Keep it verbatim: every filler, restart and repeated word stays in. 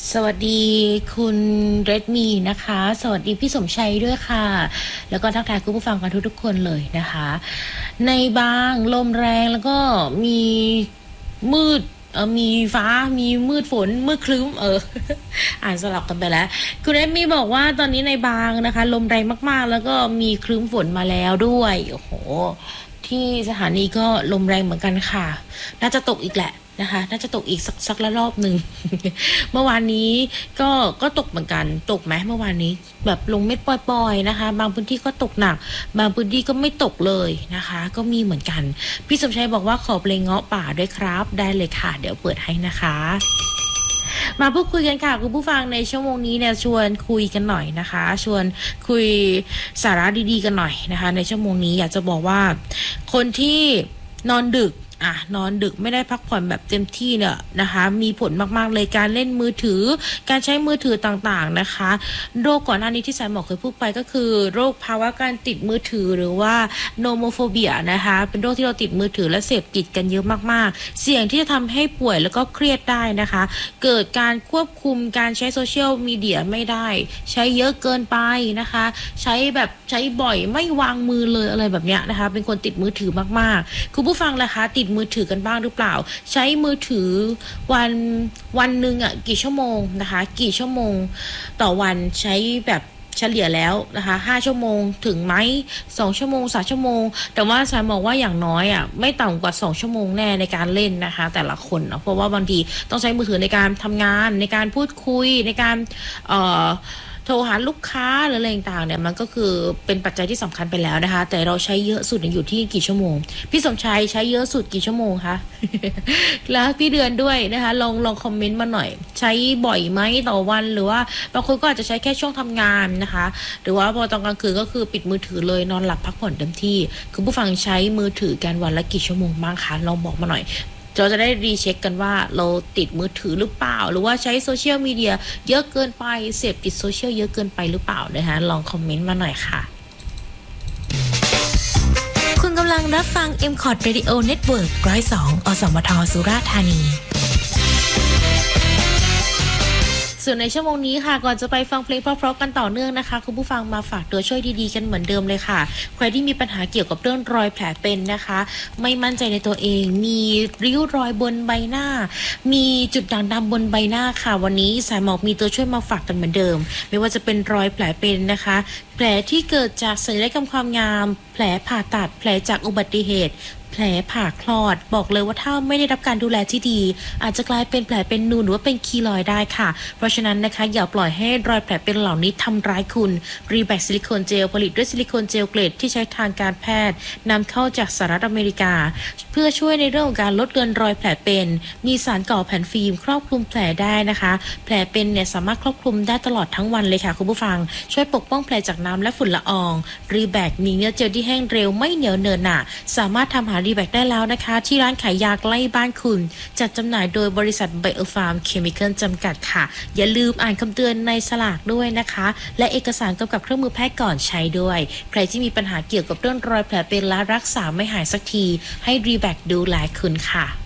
สวัสดีคุณเรดมีนะคะสวัสดีพี่สมชัยด้วยค่ะแล้วก็ทักทายคุณผู้ฟังกันทุกๆคนเลยนะคะในบางลมแรงแล้วก็มีมืดเออมีฟ้ามีมืดฝนมืดครึ้มเออ อ่านสลับกันไปแล้วคุณเรดมีบอกว่าตอนนี้ในบางนะคะลมแรงมากๆแล้วก็มีครึ้มฝนมาแล้วด้วยโอ้โหที่สถานีก็ลมแรงเหมือนกันค่ะน่าจะตกอีกแหละนะคะน่าจะตกอีกสักสักละรอบหนึ่ง เมื่อวานนี้ก็ก็ตกเหมือนกันตกไหมเมื่อวานนี้แบบลงเม็ดปล่อยๆนะคะบางพื้นที่ก็ตกหนักบางพื้นที่ก็ไม่ตกเลยนะคะก็มีเหมือนกันพี่สมชัยบอกว่าขอเพลงเงาะป่าด้วยครับได้เลยค่ะเดี๋ยวเปิดให้นะคะมาพูดคุยกันค่ะคุณผู้ฟังในชั่วโมงนี้เนี่ยชวนคุยกันหน่อยนะคะชวนคุยสาระดีๆกันหน่อยนะคะในชั่วโมงนี้อยากจะบอกว่าคนที่นอนดึกอ่ะนอนดึกไม่ได้พักผ่อนแบบเต็มที่เนี่ยนะคะมีผลมากๆเลยการเล่นมือถือการใช้มือถือต่างๆนะคะโรคก่อนหน้านี้ที่สายหมอเคยพูดไปก็คือโรคภาวะการติดมือถือหรือว่าโนโมโฟเบียนะคะเป็นโรคที่เราติดมือถือและเสพติดกันเยอะมากๆเสี่ยงที่จะทำให้ป่วยแล้วก็เครียดได้นะคะเกิดการควบคุมการใช้โซเชียลมีเดียไม่ได้ใช้เยอะเกินไปนะคะใช้แบบใช้บ่อยไม่วางมือเลยอะไรแบบเนี้ยนะคะเป็นคนติดมือถือมากๆคุณผู้ฟังล่ะคะติดมือถือกันบ้างหรือเปล่าใช้มือถือวันวันหนึ่งอ่ะกี่ชั่วโมงนะคะกี่ชั่วโมงต่อวันใช้แบบเฉลี่ยแล้วนะคะห้าชั่วโมงถึงไหมสองชั่วโมงสามชั่วโมงแต่ว่าสายมองว่าอย่างน้อยอ่ะไม่ต่ำกว่าสองชั่วโมงแน่ในการเล่นนะคะแต่ละคนเนาะเพราะว่าบางทีต้องใช้มือถือในการทำงานในการพูดคุยในการเอ่อโทรหาลูกค้าหรืออะไรต่างๆเนี่ยมันก็คือเป็นปัจจัยที่สำคัญไปแล้วนะคะแต่เราใช้เยอะสุดอยู่ที่กี่ชั่วโมงพี่สมชัยใช้เยอะสุดกี่ชั่วโมงคะ แล้วพี่เดือนด้วยนะคะลองลองคอมเมนต์มาหน่อยใช้บ่อยไหมต่อวันหรือว่าบางคนก็อาจจะใช้แค่ช่วงทำงานนะคะหรือว่าพอตอนกลางคืนก็คือปิดมือถือเลยนอนหลับพักผ่อนเต็มที่คุณผู้ฟังใช้มือถือกันวันละกี่ชั่วโมงบ้างคะลองบอกมาหน่อยเราจะได้รีเช็คกันว่าเราติดมือถือหรือเปล่าหรือว่าใช้โซเชียลมีเดียเยอะเกินไปเสพติดโซเชียลเยอะเกินไปหรือเปล่านะคะลองคอมเมนต์มาหน่อยค่ะคุณกำลังรับฟัง เอ็ม คอ ที Radio Network หนึ่งร้อยสอง อสมทสุราษฎร์ธานีส่วนในชั่วโมงนี้ค่ะก่อนจะไปฟังเพลงเพราะๆกันต่อเนื่องนะคะคุณผู้ฟังมาฝากตัวช่วยดีๆกันเหมือนเดิมเลยค่ะใครที่มีปัญหาเกี่ยวกับเรื่องรอยแผลเป็นนะคะไม่มั่นใจในตัวเองมีริ้วรอยบนใบหน้ามีจุดด่างดำบนใบหน้าค่ะวันนี้สายหมอกมีตัวช่วยมาฝากกันเหมือนเดิมไม่ว่าจะเป็นรอยแผลเป็นนะคะแผลที่เกิดจากศัลยกรรมความงามแผลผ่าตัดแผลจากอุบัติเหตุแผลผ่าคลอดบอกเลยว่าถ้าไม่ได้รับการดูแลที่ดีอาจจะกลายเป็นแผลเป็นนูนหรือว่าเป็นคีลอยด์ได้ค่ะเพราะฉะนั้นนะคะอย่าปล่อยให้รอยแผลเป็นเหล่านี้ทำร้ายคุณรีแบคซิลิโคนเจลผลิตด้วยซิลิโคนเจลเกรดที่ใช้ทางการแพทย์นำเข้าจากสหรัฐอเมริกาเพื่อช่วยในเรื่องของการลดเลือนรอยแผลเป็นมีสารก่อแผ่นฟิล์มครอบคลุมแผลได้นะคะแผลเป็นเนี่ยสามารถครอบคลุมได้ตลอดทั้งวันเลยค่ะคุณผู้ฟังช่วยปกป้องแผลจากน้ำและฝุ่นละอองรีแบคมีเนื้อเจลที่แห้งเร็วไม่เหนียวเนินหนาสามารถทำหารีแบคได้แล้วนะคะที่ร้านขายยาใกล้บ้านคุณจัดจำหน่ายโดยบริษัทไบโอฟาร์มเคมีคอลจำกัดค่ะอย่าลืมอ่านคำเตือนในฉลากด้วยนะคะและเอกสารกำกับเครื่องมือแพทย์ก่อนใช้ด้วยใครที่มีปัญหาเกี่ยวกับเรื่องรอยแผลเป็นและรักษาไม่หายสักทีให้รีแบคดูแลคุณค่ะ